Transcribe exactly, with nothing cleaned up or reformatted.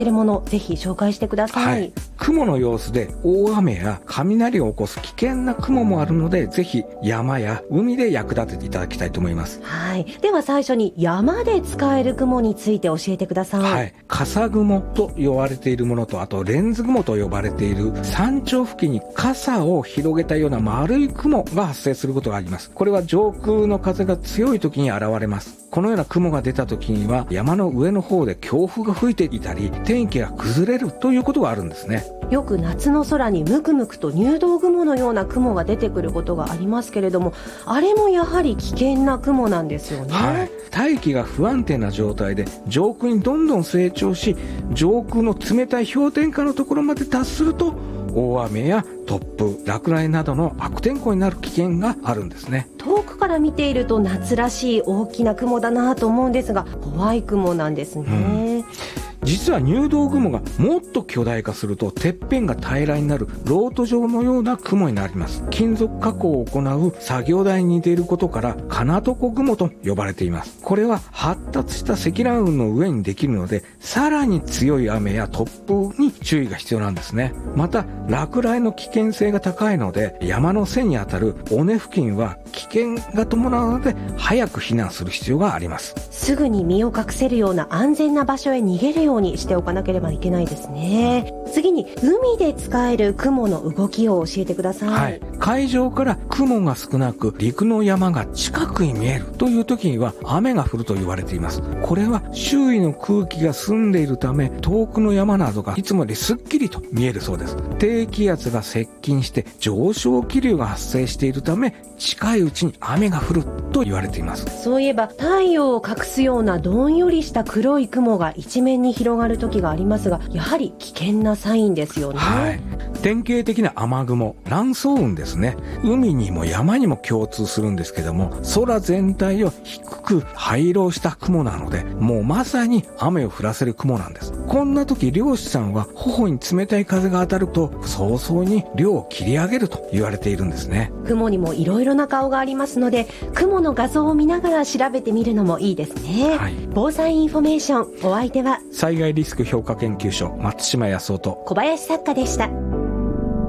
いるもの、ぜひ紹介してください。はい、 雲の様子で大雨や雷を起こす危険な雲もあるので、ぜひ山や海で役立てていただきたいと思います。 はい。では最初に山で使える雲について教えてください。 はい。笠雲と呼ばれているものと、あとレンズ雲と呼ばれている山頂付近に傘を広げたような丸い雲が発生することがあります。これは上空の風が強い時に現れます。このような雲が出た時には山の上の方で強風が吹いていたり、天気が崩れるということがあるんですね。 よく夏の空にムクムクと入道雲のような雲が出てくることがありますけれども、あれもやはり危険な雲なんですよね。 はい、大気が不安定な状態で上空にどんどん成長し、上空の冷たい氷点下のところまで達すると、大雨や突風、落雷などの悪天候になる危険があるんですね。 遠くから見ていると夏らしい大きな雲だなと思うんですが、怖い雲なんですね。うん実は入道雲がもっと巨大化すると、てっぺんが平らになるロート状のような雲になります。金属加工を行う作業台に似ていることから金床雲と呼ばれています。これは発達した積乱雲の上にできるので、さらに強い雨や突風に注意が必要なんですね。また落雷の危険性が高いので、山の背にあたる尾根付近は危険が伴うので早く避難する必要があります。 すぐに身を隠せるような安全な場所へ逃げるようにしておかなければいけないですね。次に海で使える雲の動きを教えてください。はい、 海上から雲が少なく陸の山が近くに見えるという時には雨が降ると言われています。これは周囲の空気が澄んでいるため、遠くの山などがいつもよりすっきりと見えるそうです。低気圧が接近して上昇気流が発生しているため、近いうちに雨が降ると言われています。 そういえば太陽を隠すようなどんよりした黒い雲が一面に広がる時がありますが、やはり危険なサインですよね。はい、 典型的な雨雲、乱層雲ですね。海にも山にも共通するんですけども、空全体を低く灰色した雲なので、もうまさに雨を降らせる雲なんです。こんな時漁師さんは頬に冷たい風が当たると早々に漁を切り上げると言われているんですね。 雲にもいろいろな顔がありますので、雲の画像を見ながら調べてみるのもいいですね。はい、防災インフォメーション、お相手は災害リスク評価研究所松島康夫と小林作家でした。